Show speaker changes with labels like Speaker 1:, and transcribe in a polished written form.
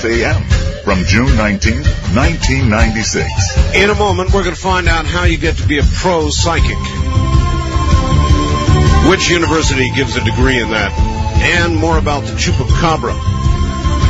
Speaker 1: a.m. from June 19th, 1996.
Speaker 2: In a moment, we're going to find out how you get to be a pro psychic. Which university gives a degree in that? And more about the chupacabra.